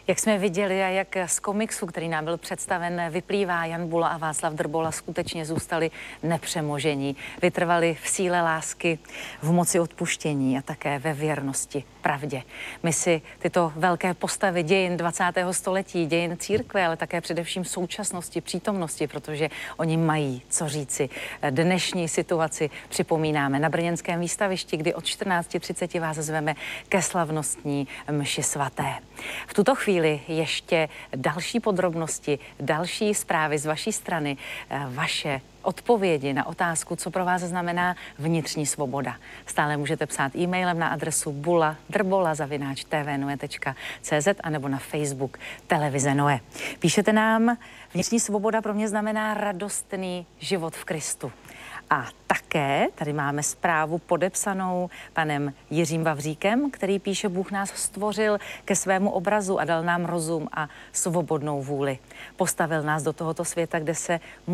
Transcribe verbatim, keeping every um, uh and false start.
Jak jsme viděli a jak z komiksu, který nám byl představen, vyplývá, Jan Bula a Václav Drbola skutečně zůstali nepřemožení. Vytrvali v síle lásky, v moci odpuštění a také ve věrnosti pravdě. My si tyto velké postavy dějin dvacátého století, dějin církve, ale také především současnosti, přítomnosti, protože oni mají co říci. Dnešní situaci připomínáme na brněnském výstavišti, kdy od čtrnácti třiceti vás zveme ke slavnostní mši svaté. V tuto chvíli ještě další podrobnosti, další zprávy z vaší strany, vaše odpovědi na otázku, co pro vás znamená vnitřní svoboda. Stále můžete psát e-mailem na adresu bula drbola zavináč t v noe tečka c z anebo na Facebook Televize Noe. Píšete nám, vnitřní svoboda pro mě znamená radostný život v Kristu. A také tady máme zprávu podepsanou panem Jiřím Vavříkem, který píše: Bůh nás stvořil ke svému obrazu a dal nám rozum a svobodnou vůli. Postavil nás do tohoto světa, kde se